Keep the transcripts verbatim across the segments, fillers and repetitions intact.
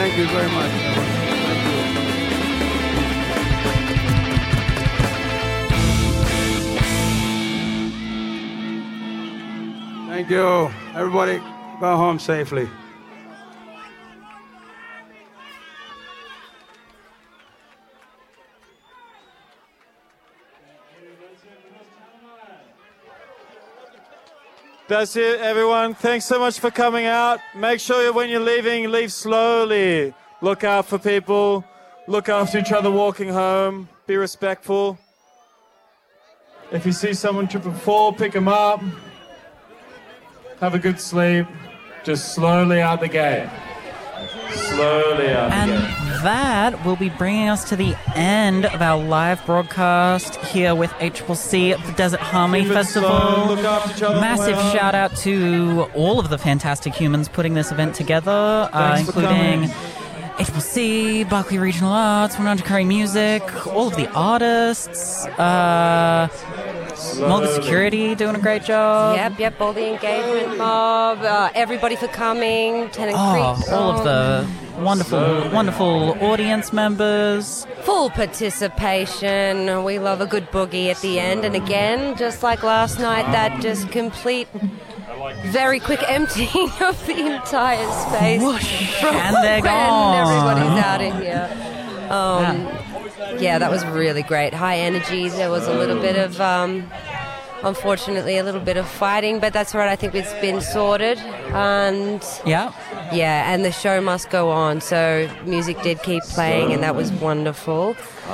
Thank you very much. Thank you. Thank you. Everybody, go home safely. That's it, everyone. Thanks so much for coming out. Make sure that when you're leaving, leave slowly. Look out for people. Look after each other walking home. Be respectful. If you see someone trip and fall, pick them up. Have a good sleep. Just slowly out the gate. Slowly out And the gate. that will be bringing us to the end of our live broadcast here with H C C at the Desert Harmony Keep it Festival. slow, look after each other. Massive Well, shout out to all of the fantastic humans putting this event together, uh, Thanks for including coming. H C C, Berkeley Regional Arts, one hundred Curry Music, all of the artists, uh, Mulga Security doing a great job. Yep, yep, all the engagement mob, uh, everybody for coming, Tennant Oh, Creek all of the song. wonderful, wonderful audience members. Full participation. We love a good boogie at the end. And again, just like last night, that just complete, very quick emptying of the entire space. Whoosh, from and they're when gone. everybody's out of here. Um, yeah, that was really great. High energy. There was a little bit of, um, unfortunately, a little bit of fighting, but that's all right. I think it's been sorted. And Yeah. yeah, and the show must go on. So music did keep playing, and that was wonderful.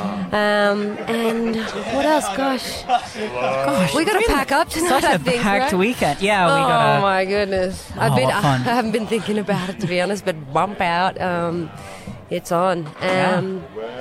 Um, and what else? Gosh, Gosh, we got to it's been pack up tonight. Such a I think, packed right? weekend. Yeah, we oh got to. my goodness! I've Oh, been, what I, fun. haven't been thinking about it, to be honest. But bump out, um, it's on. Um,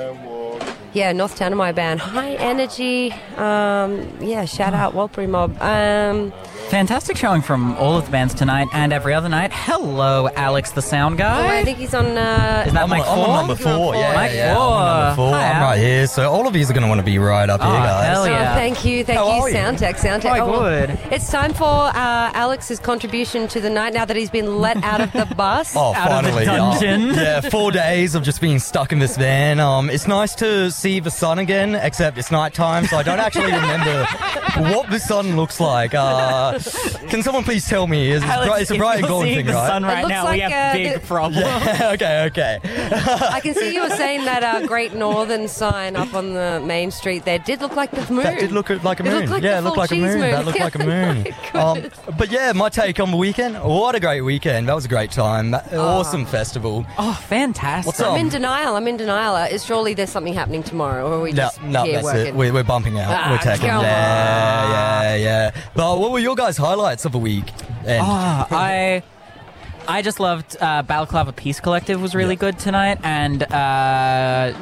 yeah, North Tanami band, high energy. Um, yeah, shout out Walbury Mob. Um, Fantastic showing from all of the bands tonight and every other night. Hello, Alex, the sound oh, I guy. think he's on. Uh, Is that I'm, Mike on, I'm on Four? number four. Yeah, Mike yeah, Four. I'm on number four. Hi, I'm Al. right here. So all of you are going to want to be right up here, Oh, guys. hell Oh, yeah. thank you, thank How you, are you? Soundtech, Soundtech. Quite Oh, good. It's time for uh, Alex's contribution to the night now that he's been let out of the bus. Oh, Out of the finally. dungeon. Oh, yeah, four days of just being stuck in this van. Um, it's nice to see the sun again, except it's night time, so I don't actually remember what the sun looks like. Uh, can someone please tell me? It's, Alex, bright, it's a if bright and you're glowing seeing thing, the right? sun right looks now, we like, have uh, big the- problems. Yeah, okay, okay. I can see you were saying that uh, Great Northern sign up on the main street there did look like the moon. That did look like a It moon. looked like yeah, the it looked full like a cheese moon. moon. That looked like a moon. My um, but yeah, my take on the weekend. What a great weekend. That was a great time. That- Awesome festival. Oh, fantastic. What's I'm up? in denial. I'm in denial. Uh, is surely there's something happening tomorrow, or are we No, just no, here that's working? it. We're, we're bumping out. Ah, we're taking. come Yeah, yeah, yeah. But what were your guys' highlights of the week? And Ah, I I just loved uh, Balaclava Peace Collective was really Yeah. good tonight, and uh,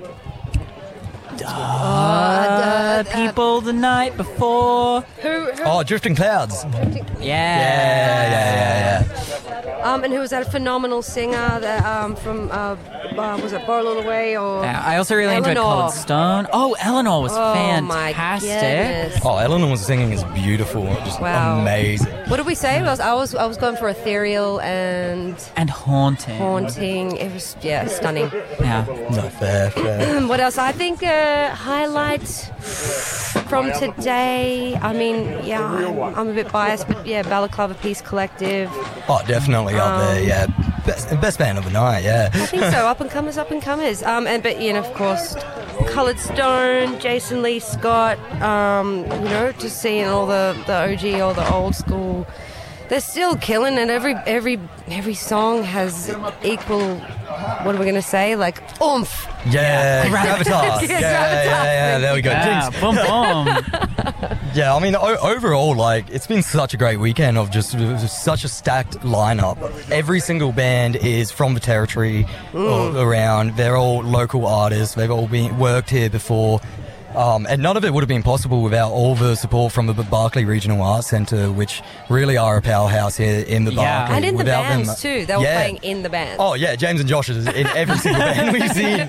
uh, people the night before. Who, who, oh, Drifting Clouds. Yeah. Yeah, yeah, yeah, um, and who was that? A phenomenal singer that um, from uh, uh, was it Borrell Away or? Yeah, I also really enjoyed Eleanor. Cold Stone. Oh, Eleanor was Oh my fantastic. goodness. yeah. Oh, Eleanor's singing is beautiful. Just Wow. amazing. What did we say? I was I was I was going for ethereal and And haunting. haunting. It was yeah, stunning. Yeah. No, fair, fair. What else? I think uh, highlights from today. I mean, yeah, I'm, I'm a bit biased, but yeah, Balaclava Peace Collective. Oh, definitely up Um, there. Yeah, best, best band of the night. Yeah. I think so. Up and comers, up and comers. Um, and but you know, of course, Coloured Stone, Jason Lee Scott. Um, you know, just seeing all the, the O G, all the old school. They're still killing, and every every every song has equal. What are we gonna say? Like oomph. Yeah, Gravitas. Gravitas. Yeah, yeah, yeah, yeah, there we go. Yeah, Jinx. boom, boom. Yeah, I mean, o- overall, like, it's been such a great weekend of just, just such a stacked lineup. Every single band is from the territory or around. They're all local artists. They've all been worked here before. Um, and none of it would have been possible without all the support from the Barclay Regional Arts Centre, which really are a powerhouse here in the Yeah. Barclay. And in the Without bands them, too. They were yeah. playing in the bands. Oh yeah, James and Josh is in every single band we've seen.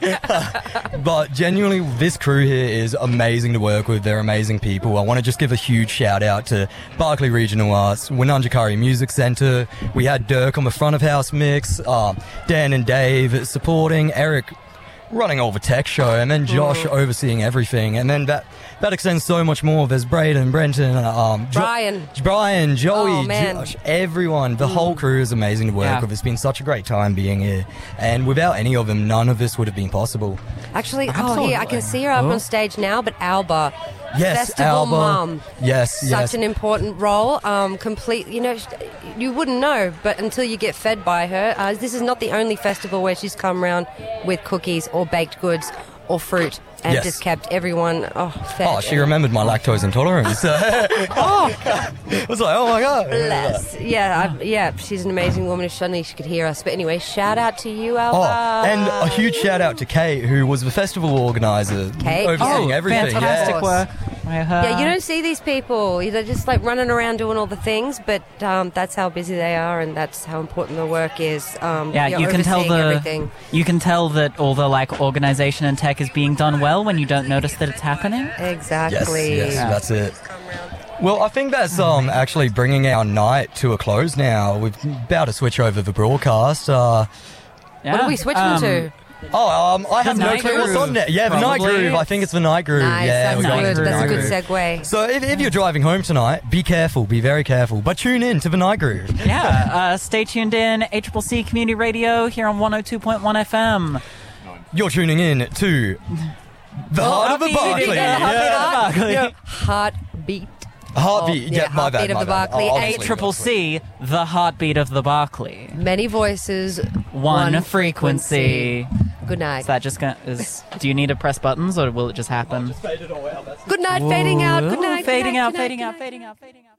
But genuinely, this crew here is amazing to work with. They're amazing people. I want to just give a huge shout out to Barclay Regional Arts, Wunundjeri Music Centre. We had Dirk on the front of house mix, uh, Dan and Dave supporting, Eric running all the tech show, and then Josh overseeing everything, and then that that extends so much more. There's Braden, Brenton, um, jo- Brian. Brian, Joey, Oh, man. Josh, everyone. The whole crew is amazing to work Yeah. with. It's been such a great time being here, and without any of them, none of this would have been possible. Actually, oh, Absolutely. here, I can see her up Oh. on stage now, but Alba. Yes, Festival Alba. mum. Yes, Such yes. an important role. Um, complete, you know, sh- you wouldn't know, but until you get fed by her. Uh, this is not the only festival where she's come around with cookies or baked goods or fruit and Yes. just kept everyone oh, fed. Oh, she remembered my lactose intolerance. Oh, I was like, oh my god. bless. Yeah, I, yeah, she's an amazing woman. If suddenly she could hear us. But anyway, shout out to you, Alba. Oh, and a huge shout out to Kate, who was the festival organizer, Kate, overseeing Oh, everything. fantastic Yes. work. by her. Yeah, you don't see these people. They're just like running around doing all the things, but um, that's how busy they are, and that's how important the work is. Um, Yeah, you're you can tell overseeing the everything. you can tell that all the like organization and tech is being done well when you don't notice that it's happening. Yes, Exactly. yes, that's it. Well, I think that's um actually bringing our night to a close now. We're about to switch over the broadcast. Uh, Yeah. What are we switching Um, to? oh, um, I have no Night clue what's Groove, on there. Yeah, the Night probably. Groove. I think it's the Night Groove. Nice, yeah, that's we're going good. to the That's a Night good Groove. segue. So if, if you're driving home tonight, be careful, be very careful, but tune in to the Night Groove. Yeah, uh, stay tuned in. A C C C Community Radio here on one oh two point one F M. You're tuning in to the Heart of the Heartbeat. Barclay. Yeah, Heartbeat Yeah. of the Barclay. Yeah. Heartbeat. Heartbeat. Oh, yeah, yeah, my bad, Heartbeat of my the bad. Barclay. Oh, A obviously, Triple obviously. C, the heartbeat of the Barclay. Many voices, One, one frequency. Good night. Is that just gonna? Is do you need to press buttons or will it just happen? Good night. Fading out. Good Ooh, night. Fading good night, out. good night, Fading good out. night. Fading out. Fading out. Fading out.